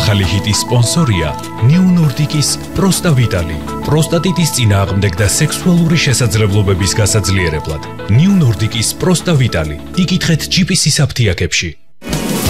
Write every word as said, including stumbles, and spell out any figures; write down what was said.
ახალი ჰიტის სპონსორია New Nordic-ის პროსტა ვიტალი. პროსტატიტის წინააღმდეგ და სექსუალური შესაძლებლობების გასაძლიერებლად. New Nordic-ის პროსტა ვიტალი. იკითხეთ ჯი პი სის აფთიაქებში.